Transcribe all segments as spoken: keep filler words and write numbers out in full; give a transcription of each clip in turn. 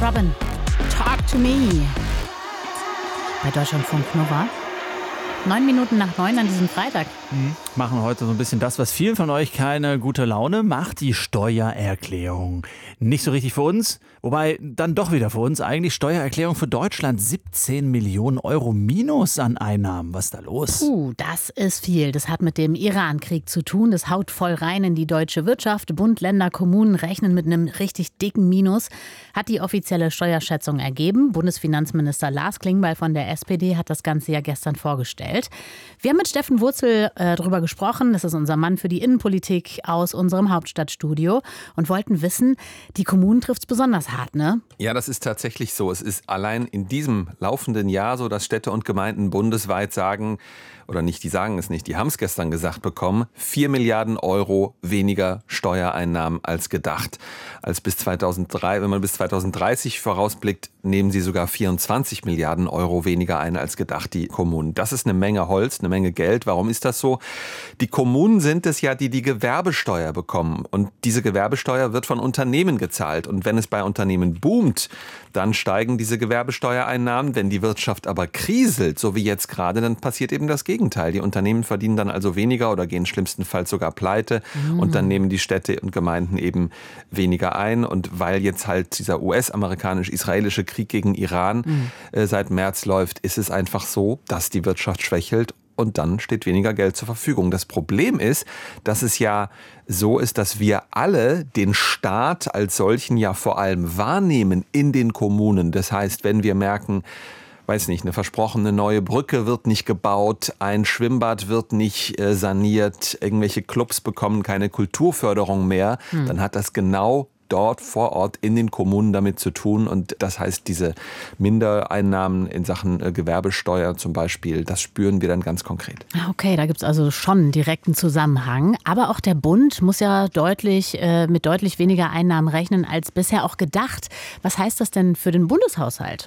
Robin, Talk to Me. Bei Deutschlandfunk Nova. Neun Minuten nach neun an diesem Freitag. Mhm. Machen heute so ein bisschen das, was vielen von euch keine gute Laune macht, die Steuererklärung. Nicht so richtig für uns, wobei dann doch wieder für uns eigentlich Steuererklärung für Deutschland. siebzehn Millionen Euro Minus an Einnahmen. Was ist da los? Puh, das ist viel. Das hat mit dem Iran-Krieg zu tun. Das haut voll rein in die deutsche Wirtschaft. Bund, Länder, Kommunen rechnen mit einem richtig dicken Minus. Hat die offizielle Steuerschätzung ergeben. Bundesfinanzminister Lars Klingbeil von der S P D hat das Ganze ja gestern vorgestellt. Wir haben mit Steffen Wurzel äh, darüber gesprochen. Das ist unser Mann für die Innenpolitik aus unserem Hauptstadtstudio. Und wollten wissen, die Kommunen trifft es besonders hart, ne? Ja, das ist tatsächlich so. Es ist allein in diesem laufenden Jahr so, dass Städte und Gemeinden bundesweit sagen, oder nicht, die sagen es nicht, die haben es gestern gesagt bekommen, vier Milliarden Euro weniger Steuereinnahmen als gedacht. Als bis zweitausenddrei, wenn man bis zweitausenddreißig vorausblickt, nehmen sie sogar vierundzwanzig Milliarden Euro weniger ein als gedacht, die Kommunen. Das ist eine Menge Holz, eine Menge Geld. Warum ist das so? Die Kommunen sind es ja, die die Gewerbesteuer bekommen. Und diese Gewerbesteuer wird von Unternehmen gezahlt. Und wenn es bei Unternehmen boomt, dann steigen diese Gewerbesteuereinnahmen. Wenn die Wirtschaft aber kriselt, so wie jetzt gerade, dann passiert eben das Gegenteil. Die Unternehmen verdienen dann also weniger oder gehen schlimmstenfalls sogar pleite. Mhm. Und dann nehmen die Städte und Gemeinden eben weniger ein. Und weil jetzt halt dieser U S-amerikanisch-israelische Krieg gegen Iran mhm. äh, seit März läuft, ist es einfach so, dass die Wirtschaft schwächelt. Und dann steht weniger Geld zur Verfügung. Das Problem ist, dass es ja so ist, dass wir alle den Staat als solchen ja vor allem wahrnehmen in den Kommunen. Das heißt, wenn wir merken, weiß nicht, eine versprochene neue Brücke wird nicht gebaut, ein Schwimmbad wird nicht äh, saniert, irgendwelche Clubs bekommen keine Kulturförderung mehr, hm. dann hat das genau dort vor Ort in den Kommunen damit zu tun. Und das heißt, diese Mindereinnahmen in Sachen äh, Gewerbesteuer zum Beispiel, das spüren wir dann ganz konkret. Okay, da gibt es also schon einen direkten Zusammenhang. Aber auch der Bund muss ja deutlich äh, mit deutlich weniger Einnahmen rechnen als bisher auch gedacht. Was heißt das denn für den Bundeshaushalt?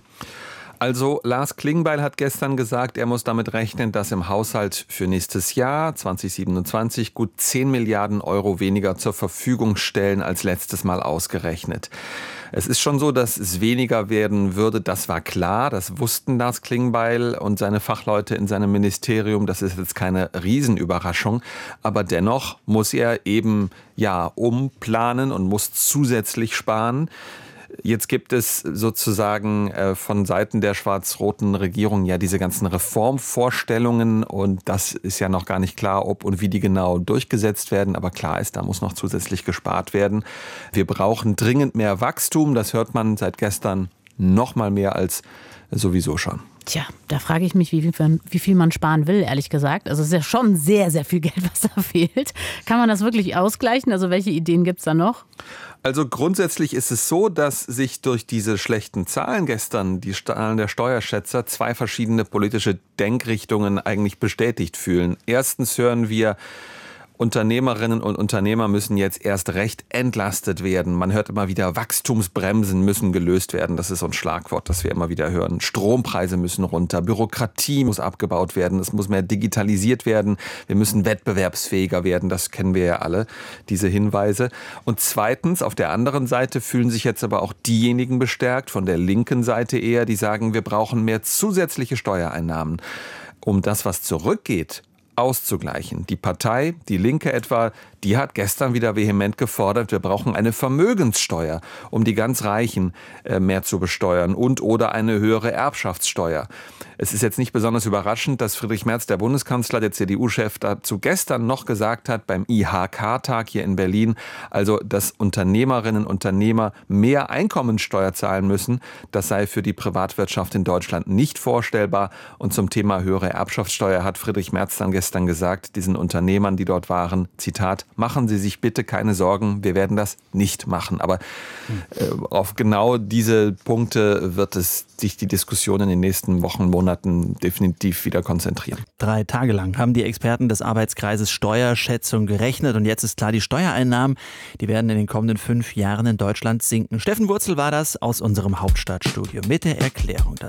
Also Lars Klingbeil hat gestern gesagt, er muss damit rechnen, dass im Haushalt für nächstes Jahr zwanzig siebenundzwanzig gut zehn Milliarden Euro weniger zur Verfügung stellen als letztes Mal ausgerechnet. Es ist schon so, dass es weniger werden würde, das war klar, das wussten Lars Klingbeil und seine Fachleute in seinem Ministerium, das ist jetzt keine Riesenüberraschung, aber dennoch muss er eben ja umplanen und muss zusätzlich sparen. Jetzt gibt es sozusagen äh, von Seiten der schwarz-roten Regierung ja diese ganzen Reformvorstellungen und das ist ja noch gar nicht klar, ob und wie die genau durchgesetzt werden. Aber klar ist, da muss noch zusätzlich gespart werden. Wir brauchen dringend mehr Wachstum. Das hört man seit gestern noch mal mehr als sowieso schon. Tja, da frage ich mich, wie viel, wie viel man sparen will, ehrlich gesagt. Also es ist ja schon sehr, sehr viel Geld, was da fehlt. Kann man das wirklich ausgleichen? Also welche Ideen gibt es da noch? Also grundsätzlich ist es so, dass sich durch diese schlechten Zahlen gestern, die Zahlen der Steuerschätzer, zwei verschiedene politische Denkrichtungen eigentlich bestätigt fühlen. Erstens hören wir, Unternehmerinnen und Unternehmer müssen jetzt erst recht entlastet werden. Man hört immer wieder, Wachstumsbremsen müssen gelöst werden. Das ist so ein Schlagwort, das wir immer wieder hören. Strompreise müssen runter, Bürokratie muss abgebaut werden, es muss mehr digitalisiert werden. Wir müssen wettbewerbsfähiger werden, das kennen wir ja alle, diese Hinweise. Und zweitens, auf der anderen Seite fühlen sich jetzt aber auch diejenigen bestärkt, von der linken Seite eher, die sagen, wir brauchen mehr zusätzliche Steuereinnahmen, um das, was zurückgeht, auszugleichen. Die Partei, die Linke etwa, die hat gestern wieder vehement gefordert, wir brauchen eine Vermögenssteuer, um die ganz Reichen äh, mehr zu besteuern und oder eine höhere Erbschaftssteuer. Es ist jetzt nicht besonders überraschend, dass Friedrich Merz, der Bundeskanzler, der C D U-Chef, dazu gestern noch gesagt hat, beim I H K-Tag hier in Berlin, also dass Unternehmerinnen und Unternehmer mehr Einkommensteuer zahlen müssen, das sei für die Privatwirtschaft in Deutschland nicht vorstellbar. Und zum Thema höhere Erbschaftssteuer hat Friedrich Merz dann gestern gesagt, diesen Unternehmern, die dort waren, Zitat, machen Sie sich bitte keine Sorgen, wir werden das nicht machen. Aber äh, auf genau diese Punkte wird es sich die Diskussion in den nächsten Wochen, Monaten definitiv wieder konzentrieren. Drei Tage lang haben die Experten des Arbeitskreises Steuerschätzung gerechnet und jetzt ist klar, die Steuereinnahmen, die werden in den kommenden fünf Jahren in Deutschland sinken. Steffen Wurzel war das aus unserem Hauptstadtstudio mit der Erklärung dazu.